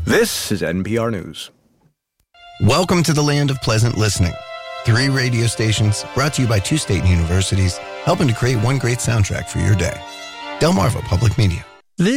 This is NPR News. Welcome to the land of pleasant listening. 3 radio stations brought to you by 2 state universities, helping to create one great soundtrack for your day. Delmarva Public Media.